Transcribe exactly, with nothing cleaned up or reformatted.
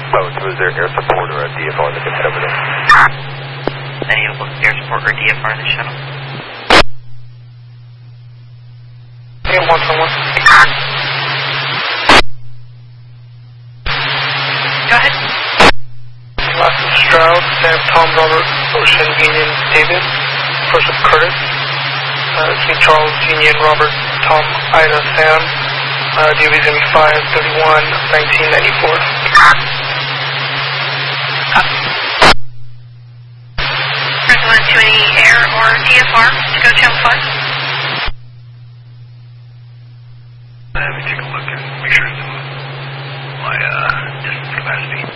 Oh, so is there air support or a D F R that can head over there? Any air support or D F R in the shuttle? Okay, one for one. Go ahead. Last is Stroud, Sam, Tom, Robert, Ocean, Union, David. First is Curtis. Uh, it's me, Charles, Union, Robert, Tom, Ida, Sam. Uh, D O B's going to be five thirty-one nineteen ninety-four. Recommend to any air or D F R to go channel five? Let me take a look and make sure it's in my uh, distance capacity.